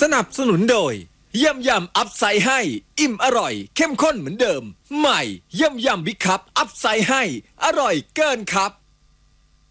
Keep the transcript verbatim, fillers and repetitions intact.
สนับสนุนโดยยำยำอัพไซให้อิ่มอร่อยเข้มข้นเหมือนเดิมใหม่ยำยำบิ๊กคัพอัพไซให้อร่อยเกินครับ